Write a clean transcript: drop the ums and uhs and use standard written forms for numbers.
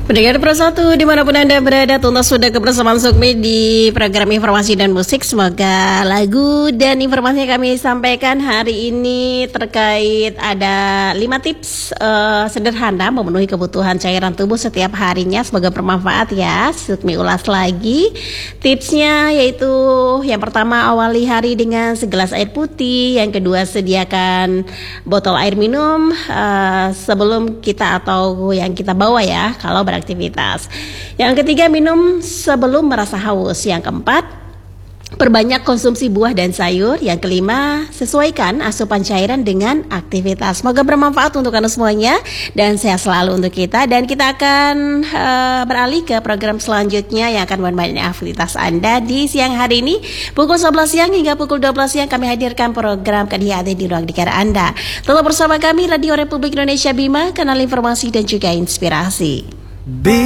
Pendengar Pro 1 dimanapun Anda berada, tuntas sudah kebersamaan Sukmi di program informasi dan musik. Semoga lagu dan informasi yang kami sampaikan hari ini terkait ada 5 tips sederhana memenuhi kebutuhan cairan tubuh setiap harinya. Semoga bermanfaat ya. Sukmi ulas lagi tipsnya, yaitu yang pertama, awali hari dengan segelas air putih. Yang kedua, sediakan botol air minum sebelum kita atau yang kita bawa ya kalau beraktivitas. Yang ketiga, minum sebelum merasa haus. Yang keempat, perbanyak konsumsi buah dan sayur. Yang kelima, sesuaikan asupan cairan dengan aktivitas. Semoga bermanfaat untuk Anda semuanya dan sehat selalu untuk kita. Dan kita akan beralih ke program selanjutnya yang akan menemani aktivitas Anda di siang hari ini. Pukul 11 siang hingga pukul 12 siang kami hadirkan program Kadiati di ruang dengar Anda. Tetap bersama kami Radio Republik Indonesia Bima, kanal informasi dan juga inspirasi.